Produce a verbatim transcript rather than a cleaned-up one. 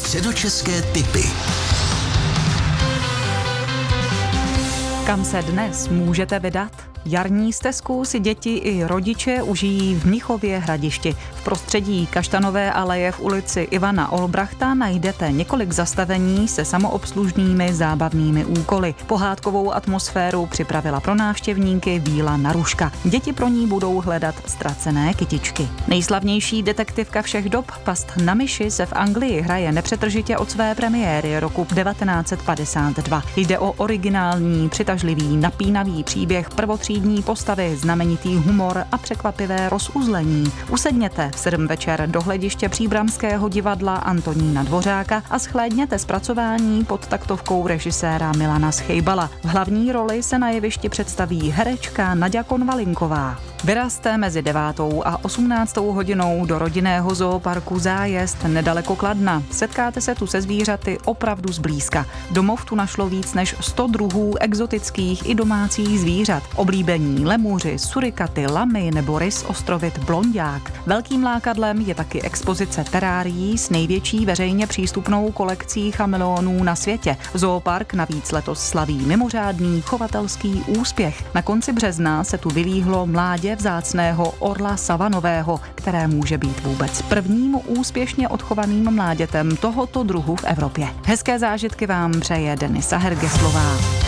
Středočeské tipy. Kam se dnes můžete vydat? Jarní stezku si děti i rodiče užijí v Mnichově Hradišti. V prostředí Kaštanové aleje v ulici Ivana Olbrachta najdete několik zastavení se samoobslužnými zábavnými úkoly. Pohádkovou atmosféru připravila pro návštěvníky Víla Naruška. Děti pro ní budou hledat ztracené kytičky. Nejslavnější detektivka všech dob, Past na myši, se v Anglii hraje nepřetržitě od své premiéry roku devatenáct set padesát dva. Jde o originální, přitažlivý, napínavý příběh prvotřídní postavy, znamenitý humor a překvapivé rozuzlení. Usedněte v sedm večer do hlediště příbramského divadla Antonína Dvořáka a shlédněte zpracování pod taktovkou režiséra Milana Schejbala. V hlavní roli se na jevišti představí herečka Naďa Konvalinková. Vyrazte mezi devátou a osmnáctou hodinou do rodinného zooparku Zájezd nedaleko Kladna. Setkáte se tu se zvířaty opravdu zblízka. Domov tu našlo víc než sto druhů exotických i domácích zvířat. Oblíbení lemuři, surikaty, lamy nebo rys ostrovit blonďák. Velkým lákadlem je taky expozice terárií s největší veřejně přístupnou kolekcí chameleonů na světě. Zoopark navíc letos slaví mimořádný chovatelský úspěch. Na konci března se tu vylíhlo mládě vzácného orla savanového, které může být vůbec prvním úspěšně odchovaným mládětem tohoto druhu v Evropě. Hezké zážitky vám přeje Denisa Hergeslová.